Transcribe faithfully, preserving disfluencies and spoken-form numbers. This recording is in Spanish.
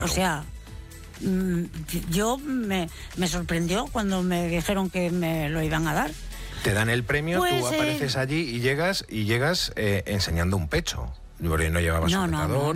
O sea, mmm, yo me, me sorprendió cuando me dijeron que me lo iban a dar. Te dan el premio, pues, tú apareces eh... allí y llegas y llegas eh, enseñando un pecho. Porque no llevabas no, sujetador. No, no.